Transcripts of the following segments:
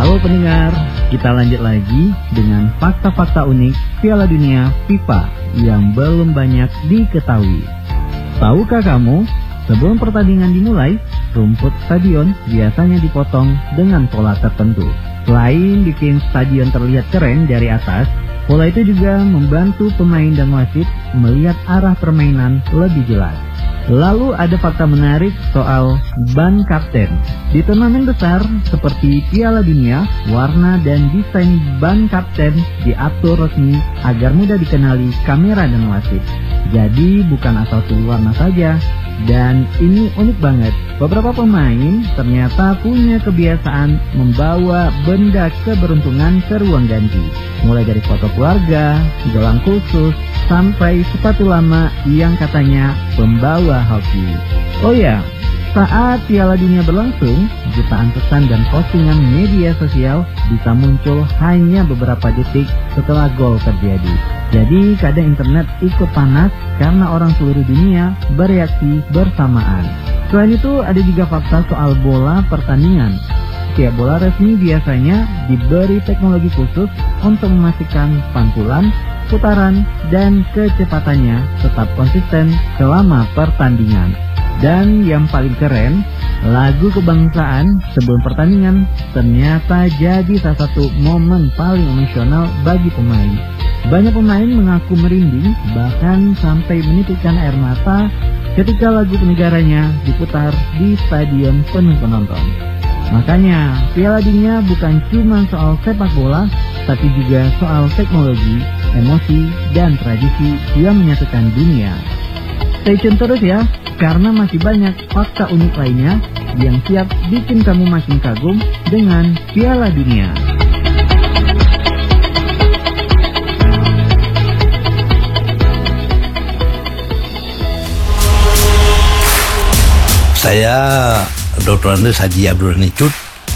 Halo pendengar, kita lanjut lagi dengan fakta-fakta unik Piala Dunia FIFA yang belum banyak diketahui. Tahukah kamu, sebelum pertandingan dimulai, rumput stadion biasanya dipotong dengan pola tertentu. Selain bikin stadion terlihat keren dari atas, pola itu juga membantu pemain dan wasit melihat arah permainan lebih jelas. Lalu ada fakta menarik soal ban kapten. Di turnamen besar seperti Piala Dunia, warna dan desain ban kapten diatur resmi agar mudah dikenali kamera dan wasit. Jadi bukan asal tuh warna saja. Dan ini unik banget, beberapa pemain ternyata punya kebiasaan membawa benda keberuntungan ke ruang ganti. Mulai dari foto keluarga, gelang khusus, sampai sepatu lama yang katanya pembawa hoki. Oh ya, saat Piala Dunia berlangsung, jutaan pesan dan postingan media sosial bisa muncul hanya beberapa detik setelah gol terjadi. Jadi kadang internet ikut panas karena orang seluruh dunia bereaksi bersamaan. Selain itu ada juga fakta soal bola pertandingan. Setiap bola resmi biasanya diberi teknologi khusus untuk memastikan pantulan, putaran, dan kecepatannya tetap konsisten selama pertandingan. Dan yang paling keren, lagu kebangsaan sebelum pertandingan ternyata jadi salah satu momen paling emosional bagi pemain. Banyak pemain mengaku merinding, bahkan sampai menitikkan air mata ketika lagu penegaranya diputar di stadion penuh penonton. Makanya, Piala Dunia bukan cuma soal sepak bola, tapi juga soal teknologi, emosi, dan tradisi yang menyatukan dunia. Stay tune terus ya, karena masih banyak fakta unik lainnya yang siap bikin kamu makin kagum dengan Piala Dunia. Saya Dr. Andes Haji Abdul Nicut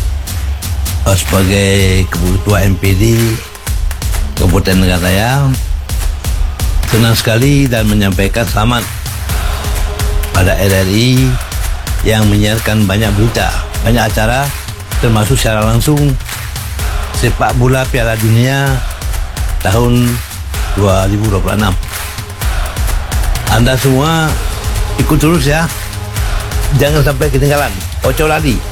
sebagai Ketua MPD Kabupaten Mekaraya, senang sekali dan menyampaikan selamat pada RRI yang menyiarkan banyak berita, banyak acara, termasuk secara langsung sepak bola Piala Dunia tahun 2026. Anda semua ikut terus ya, jangan sampai ketinggalan. Ojo lali.